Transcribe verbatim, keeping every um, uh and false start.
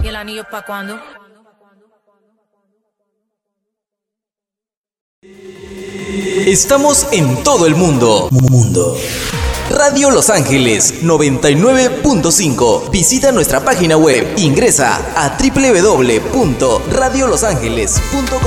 ¿Y el anillo pa' cuándo? Estamos en todo el mundo. Mundo. Radio Los Ángeles noventa y nueve punto cinco. Visita nuestra página web. Ingresa a doble u doble u doble u punto radio los ángeles punto com.